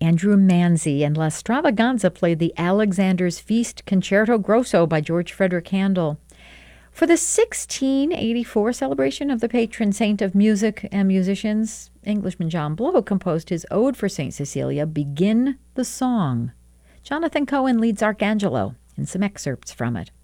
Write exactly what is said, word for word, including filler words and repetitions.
Andrew Manzi and La Stravaganza played the Alexander's Feast Concerto Grosso by George Frederick Handel. For the sixteen eighty-four celebration of the patron saint of music and musicians, Englishman John Blow composed his ode for Saint Cecilia, Begin the Song. Jonathan Cohen leads Arcangelo in some excerpts from it.